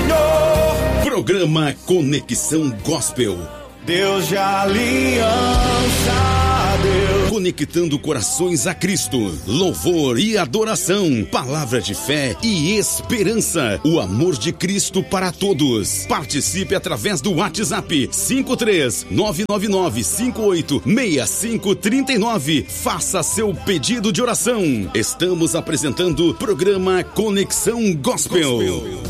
Senhor. Programa Conexão Gospel. Deus de aliança, Deus. Conectando corações a Cristo, louvor e adoração, palavra de fé e esperança, o amor de Cristo para todos. Participe através do WhatsApp 53999586539. Faça seu pedido de oração. Estamos apresentando o programa Conexão Gospel.